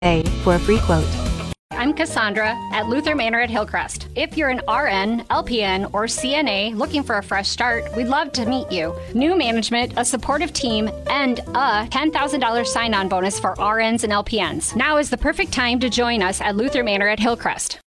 for a free quote. I'm Cassandra at Luther Manor at Hillcrest. If you're an RN, LPN, or CNA looking for a fresh start, we'd love to meet you. New management, a supportive team, and a $10,000 sign-on bonus for RNs and LPNs. Now is the perfect time to join us at Luther Manor at Hillcrest.